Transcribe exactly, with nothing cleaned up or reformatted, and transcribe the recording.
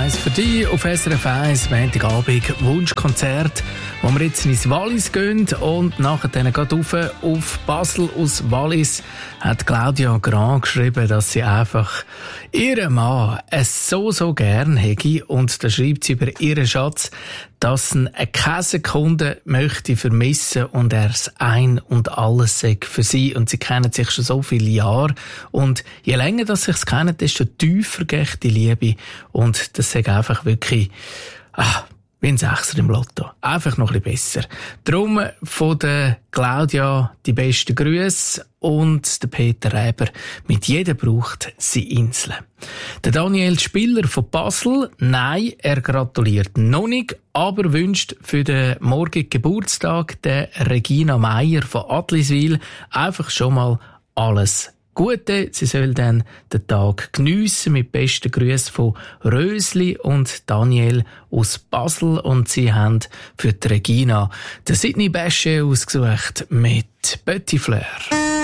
eins für dich auf S R F eins, Montagabend, Wunschkonzert, wo wir jetzt ins Wallis gehen und nachher dann gerade rauf auf Basel aus Wallis hat Claudia Grand geschrieben, dass sie einfach ihren Mann es so, so gern hätte und da schreibt sie über ihren Schatz, dass er keine Sekunde möchte vermissen und er es ein und alles sagt für sie und sie kennen sich schon so viele Jahre und je länger dass sie sich kennen, desto tiefer geht die Liebe und das sagt einfach wirklich ah, wie ein Sechser im Lotto. Einfach noch ein bisschen besser. Darum von der Claudia die besten Grüße und der Peter Reber mit «Jeder braucht seine Insel». Der Daniel Spiller von Basel, nein, er gratuliert noch nicht, aber wünscht für den morgigen Geburtstag der Regina Meier von Adliswil einfach schon mal alles Gute. Sie soll dann den Tag geniessen mit besten Grüßen von Rösli und Daniel aus Basel und sie haben für die Regina den Sidney Bechet ausgesucht mit Petit Fleur.